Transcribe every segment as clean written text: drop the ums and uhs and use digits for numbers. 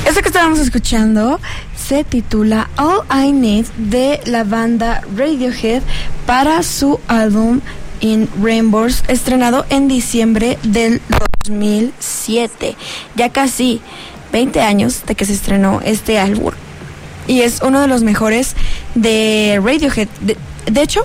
Esto que estábamos escuchando se titula All I Need de la banda Radiohead para su álbum In Rainbows, estrenado en diciembre del 2007. Ya casi 20 años de que se estrenó este álbum. Y es uno de los mejores de Radiohead. De hecho,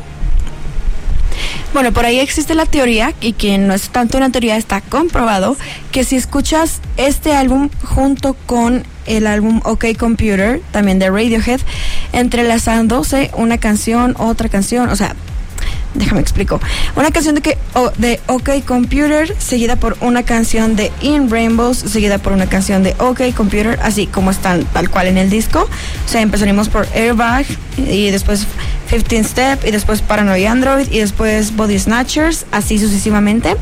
bueno, por ahí existe la teoría, y que no es tanto una teoría, está comprobado, que si escuchas este álbum junto con el álbum OK Computer, también de Radiohead, entrelazándose una canción, otra canción, o sea, déjame explico. Una canción de OK Computer, seguida por una canción de In Rainbows, seguida por una canción de OK Computer, así como están tal cual en el disco. O sea, empezaremos por Airbag, y después 15 Step, y después Paranoid Android, y después Body Snatchers, así sucesivamente.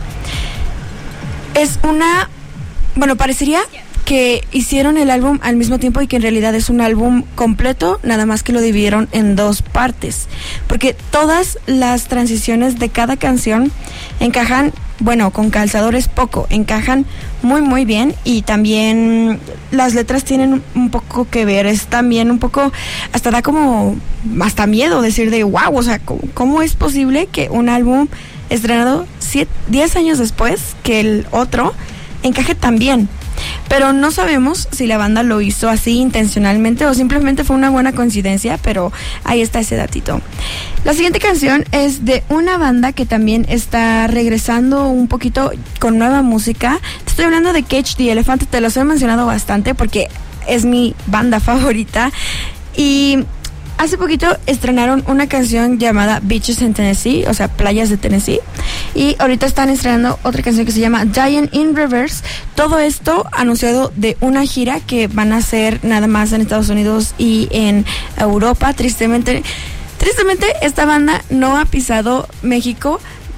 Es una... Bueno, parecería que hicieron el álbum al mismo tiempo y que en realidad es un álbum completo, nada más que lo dividieron en dos partes, porque todas las transiciones de cada canción encajan, bueno, con calzadores poco, encajan muy muy bien, y también las letras tienen un poco que ver, es también un poco, hasta da como, hasta miedo decir de wow, o sea, ¿cómo es posible que un álbum estrenado 10 años después que el otro encaje tan bien? Pero no sabemos si la banda lo hizo así intencionalmente o simplemente fue una buena coincidencia, pero ahí está ese datito. La siguiente canción es de una banda que también está regresando un poquito con nueva música. Te estoy hablando de Cage the Elephant, te los he mencionado bastante porque es mi banda favorita. Y hace poquito estrenaron una canción llamada Beaches in Tennessee, o sea, playas de Tennessee. Y ahorita están estrenando otra canción que se llama Giant in Reverse. Todo esto anunciado de una gira que van a hacer nada más en Estados Unidos y en Europa. Tristemente, esta banda no ha pisado México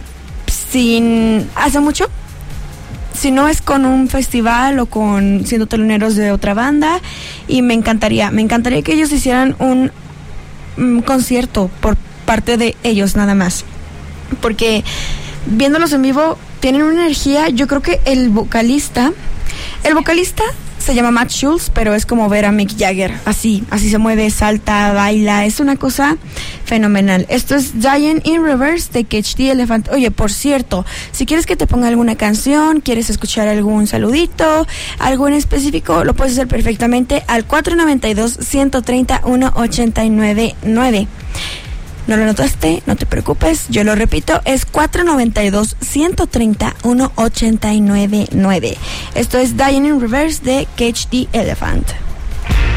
hace mucho. Si no es con un festival o siendo teloneros de otra banda. Y me encantaría que ellos hicieran un concierto por parte de ellos nada más, porque viéndolos en vivo tienen una energía. Yo creo que el vocalista se llama Matt Schultz, pero es como ver a Mick Jagger, así se mueve, salta, baila, es una cosa fenomenal. Esto es Giant in Reverse de Cage the Elephant. Oye, por cierto, si quieres que te ponga alguna canción, quieres escuchar algún saludito, algo en específico, lo puedes hacer perfectamente al 492-130-1899. ¿No lo notaste? No te preocupes, yo lo repito, es 492-130-1899. Esto es Dying in Reverse de Cage the Elephant.